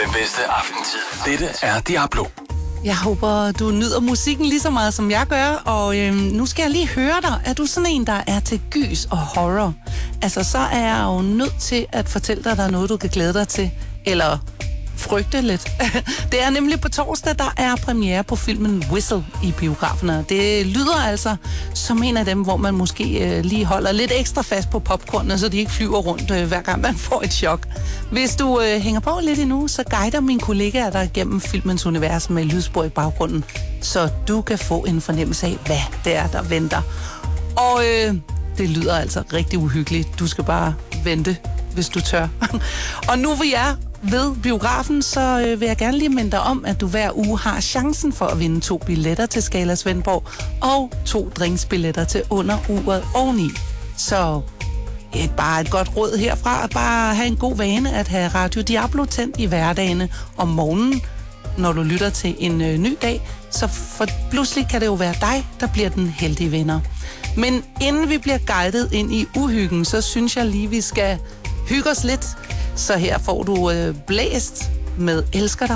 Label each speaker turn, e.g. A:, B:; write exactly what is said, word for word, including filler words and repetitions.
A: Den bedste aftentid. Dette er Diablo.
B: Jeg håber, du nyder musikken lige så meget, som jeg gør, og øhm, nu skal jeg lige høre dig. Er du sådan en, der er til gys og horror? Altså, så er jeg jo nødt til at fortælle dig, at der er noget, du kan glæde dig til, eller frygte lidt. Det er nemlig på torsdag, der er premiere på filmen Whistle i biograferne. Det lyder altså som en af dem, hvor man måske øh, lige holder lidt ekstra fast på popcornene, så de ikke flyver rundt, øh, hver gang man får et chok. Hvis du øh, hænger på lidt endnu, så guider mine kollegaer dig gennem filmens univers med lydspor i baggrunden, så du kan få en fornemmelse af, hvad det er, der venter. Og øh, det lyder altså rigtig uhyggeligt. Du skal bare vente, hvis du tør. Og nu vi er ved biografen, så øh, vil jeg gerne lige minde dig om, at du hver uge har chancen for at vinde to billetter til Scala Svendborg og to drinksbilletter til under uret oveni. Så et, bare et godt råd herfra, at bare have en god vane at have Radio Diablo tændt i hverdagene om morgenen, når du lytter til en øh, ny dag, så for pludselig kan det jo være dig, der bliver den heldige vinder. Men inden vi bliver guidet ind i uhyggen, så synes jeg lige, vi skal hygge os lidt. Så her får du øh, blæst med Elsker dig